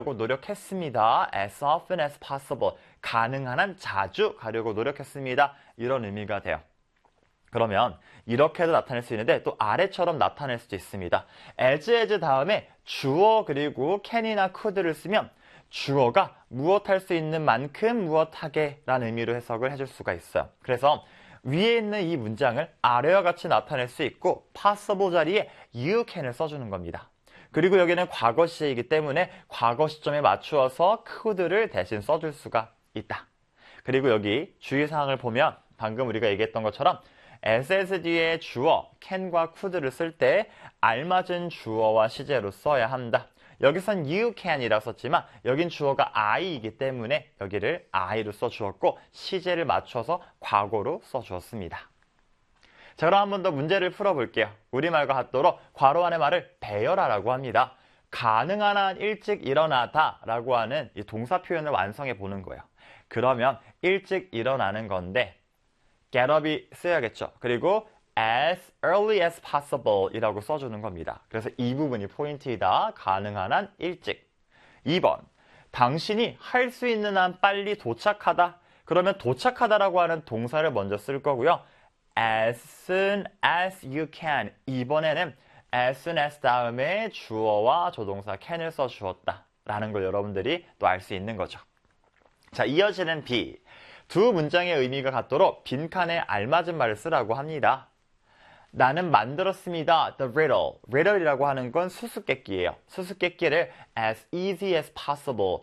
노력했습니다. as often as possible. 가능한 한 자주 가려고 노력했습니다. 이런 의미가 돼요. 그러면 이렇게도 나타낼 수 있는데 또 아래처럼 나타낼 수도 있습니다. as 다음에 주어 그리고 can이나 could를 쓰면 주어가 무엇할 수 있는 만큼 무엇하게 라는 의미로 해석을 해줄 수가 있어요. 그래서 위에 있는 이 문장을 아래와 같이 나타낼 수 있고 possible 자리에 you can을 써주는 겁니다. 그리고 여기는 과거 시제이기 때문에 과거 시점에 맞추어서 could를 대신 써줄 수가 있다. 그리고 여기 주의사항을 보면 방금 우리가 얘기했던 것처럼 as 뒤에 주어 can과 could를 쓸 때 알맞은 주어와 시제로 써야 한다. 여기선 you can이라고 썼지만 여긴 주어가 I이기 때문에 여기를 I로 써주었고 시제를 맞춰서 과거로 써주었습니다. 자, 그럼 한 번 더 문제를 풀어볼게요. 우리말과 같도록 괄호 안의 말을 배열하라고 합니다. 가능한 한 일찍 일어나다 라고 하는 이 동사 표현을 완성해 보는 거예요. 그러면 일찍 일어나는 건데 get up이 쓰여야겠죠. 그리고 as early as possible 이라고 써주는 겁니다. 그래서 이 부분이 포인트이다. 가능한 한 일찍. 2번, 당신이 할 수 있는 한 빨리 도착하다. 그러면 도착하다라고 하는 동사를 먼저 쓸 거고요. as soon as you can. 이번에는 as soon as 다음에 주어와 조동사 can을 써주었다 라는 걸 여러분들이 또 알 수 있는 거죠. 자, 이어지는 B. 두 문장의 의미가 같도록 빈칸에 알맞은 말을 쓰라고 합니다. 나는 만들었습니다. The riddle. riddle이라고 하는 건 수수께끼예요. 수수께끼를 as easy as possible.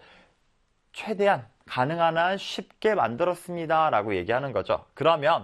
최대한 가능한 한 쉽게 만들었습니다. 라고 얘기하는 거죠. 그러면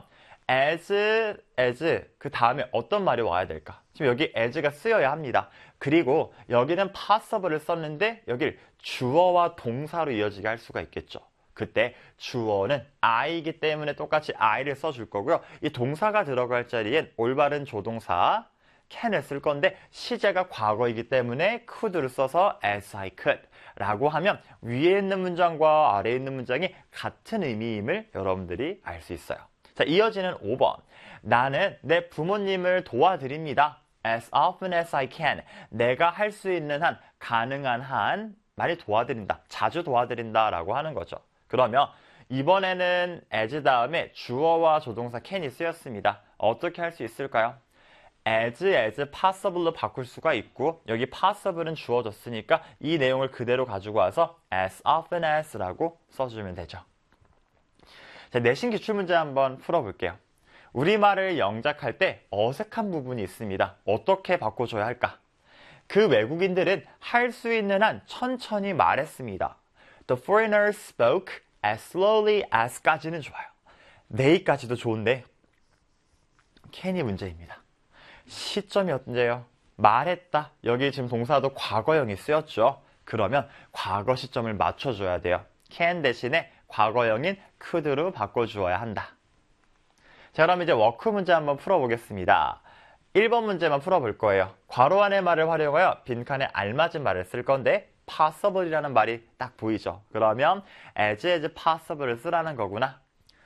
as 그 다음에 어떤 말이 와야 될까? 지금 여기 as가 쓰여야 합니다. 그리고 여기는 possible을 썼는데 여길 주어와 동사로 이어지게 할 수가 있겠죠. 그때 주어는 I이기 때문에 똑같이 I를 써줄 거고요. 이 동사가 들어갈 자리엔 올바른 조동사 can을 쓸 건데 시제가 과거이기 때문에 could를 써서 as I could 라고 하면 위에 있는 문장과 아래에 있는 문장이 같은 의미임을 여러분들이 알 수 있어요. 자, 이어지는 5번. 나는 내 부모님을 도와드립니다. as often as I can. 내가 할 수 있는 한, 가능한 한 많이 도와드린다. 자주 도와드린다 라고 하는 거죠. 그러면 이번에는 as 다음에 주어와 조동사 can이 쓰였습니다. 어떻게 할 수 있을까요? as possible로 바꿀 수가 있고 여기 possible은 주어졌으니까 이 내용을 그대로 가지고 와서 as often as라고 써주면 되죠. 자, 내신 기출문제 한번 풀어볼게요. 우리말을 영작할 때 어색한 부분이 있습니다. 어떻게 바꿔줘야 할까? 그 외국인들은 할 수 있는 한 천천히 말했습니다. The foreigners spoke as slowly as까지는 좋아요. 내일까지도 좋은데 can이 문제입니다. 시점이 언제요? 말했다. 여기 지금 동사도 과거형이 쓰였죠. 그러면 과거 시점을 맞춰줘야 돼요. can 대신에 과거형인 could로 바꿔주어야 한다. 자, 그럼 이제 워크 문제 한번 풀어보겠습니다. 1번 문제만 풀어볼 거예요. 괄호 안의 말을 활용하여 빈칸에 알맞은 말을 쓸 건데 possible이라는 말이 딱 보이죠. 그러면 as possible을 쓰라는 거구나.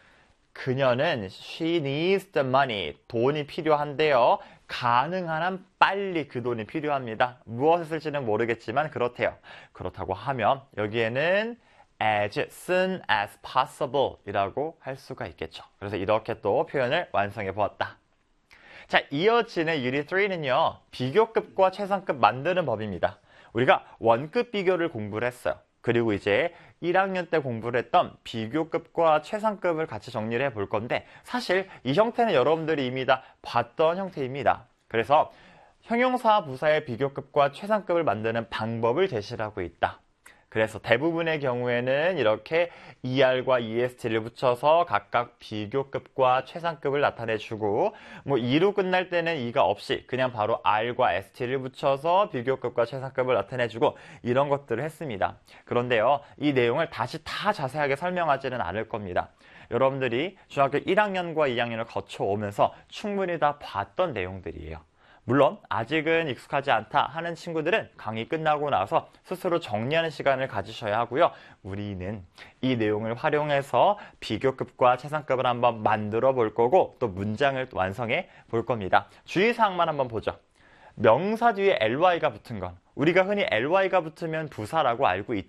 그녀는 she needs the money. 돈이 필요한데요. 가능한 한 빨리 그 돈이 필요합니다. 무엇을 쓸지는 모르겠지만 그렇대요. 그렇다고 하면 여기에는 as soon as possible 이라고 할 수가 있겠죠. 그래서 이렇게 또 표현을 완성해 보았다. 자, 이어지는 유닛 3는요. 비교급과 최상급 만드는 법입니다. 우리가 원급 비교를 공부를 했어요. 그리고 이제 1학년 때 공부를 했던 비교급과 최상급을 같이 정리를 해볼 건데 사실 이 형태는 여러분들이 이미 다 봤던 형태입니다. 그래서 형용사 부사의 비교급과 최상급을 만드는 방법을 제시를 하고 있다. 그래서 대부분의 경우에는 이렇게 ER과 EST를 붙여서 각각 비교급과 최상급을 나타내주고 뭐 2로 끝날 때는 E가 없이 그냥 바로 R과 ST를 붙여서 비교급과 최상급을 나타내주고 이런 것들을 했습니다. 그런데요, 이 내용을 다시 다 자세하게 설명하지는 않을 겁니다. 여러분들이 중학교 1학년과 2학년을 거쳐오면서 충분히 다 봤던 내용들이에요. 물론 아직은 익숙하지 않다 하는 친구들은 강의 끝나고 나서 스스로 정리하는 시간을 가지셔야 하고요. 우리는 이 내용을 활용해서 비교급과 최상급을 한번 만들어 볼 거고 또 문장을 완성해 볼 겁니다. 주의사항만 한번 보죠. 명사 뒤에 ly가 붙은 건 우리가 흔히 ly가 붙으면 부사라고 알고